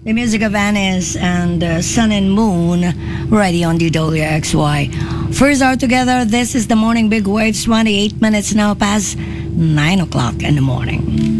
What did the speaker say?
The music of Anis and Sun and Moon, ready on DWXY. First hour together, this is the morning big waves, 28 minutes now past 9 o'clock in the morning.